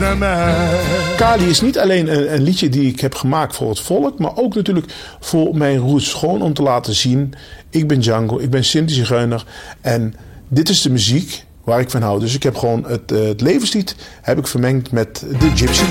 naar mij. Kali is niet alleen een liedje die ik heb gemaakt voor het volk, maar ook natuurlijk voor mijn roots. Gewoon om te laten zien, ik ben Django, ik ben Sinti-Zigeuner en dit is de muziek waar ik van hou. Dus ik heb gewoon het levenslied heb ik vermengd met de Gypsy.